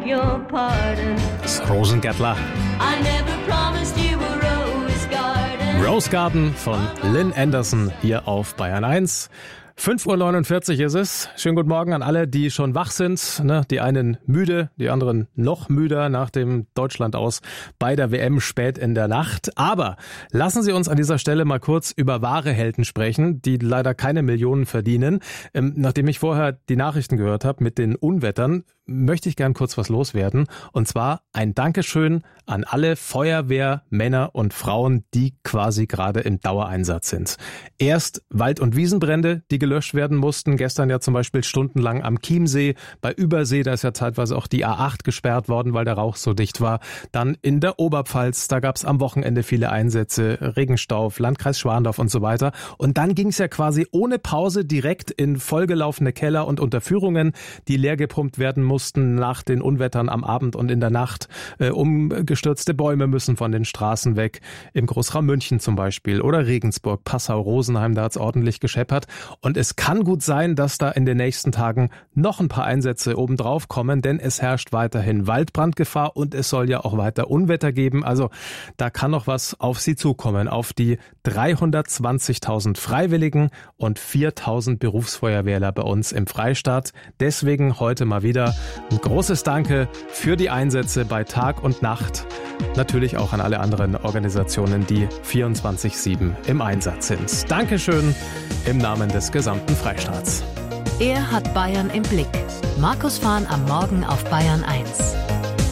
your pardon. Das Rosengärtler. I never promised you a rose garden. Rose Garden von Lynn Anderson hier auf Bayern 1. 5:49 Uhr ist es. Schönen guten Morgen an alle, die schon wach sind. Die einen müde, die anderen noch müder nach dem Deutschland-Aus bei der WM spät in der Nacht. Aber lassen Sie uns an dieser Stelle mal kurz über wahre Helden sprechen, die leider keine Millionen verdienen. Nachdem ich vorher die Nachrichten gehört habe mit den Unwettern, möchte ich gern kurz was loswerden. Und zwar ein Dankeschön an alle Feuerwehrmänner und Frauen, die quasi gerade im Dauereinsatz sind. Erst Wald- und Wiesenbrände, die gelöscht werden mussten. Gestern ja zum Beispiel stundenlang am Chiemsee. Bei Übersee, da ist ja zeitweise auch die A8 gesperrt worden, weil der Rauch so dicht war. Dann in der Oberpfalz, da gab es am Wochenende viele Einsätze. Regenstauf, Landkreis Schwandorf und so weiter. Und dann ging es ja quasi ohne Pause direkt in vollgelaufene Keller und Unterführungen, die leer gepumpt werden mussten nach den Unwettern am Abend und in der Nacht. Umgestürzte Bäume müssen von den Straßen weg. Im Großraum München zum Beispiel oder Regensburg, Passau, Rosenheim, da hat es ordentlich gescheppert. Und es kann gut sein, dass da in den nächsten Tagen noch ein paar Einsätze obendrauf kommen, denn es herrscht weiterhin Waldbrandgefahr und es soll ja auch weiter Unwetter geben. Also da kann noch was auf Sie zukommen, auf die 320.000 Freiwilligen und 4.000 Berufsfeuerwehrler bei uns im Freistaat. Deswegen heute mal wieder ein großes Danke für die Einsätze bei Tag und Nacht. Natürlich auch an alle anderen Organisationen, die 24/7 im Einsatz sind. Dankeschön im Namen des gesamten Freistaats. Er hat Bayern im Blick. Markus Fahn am Morgen auf Bayern 1.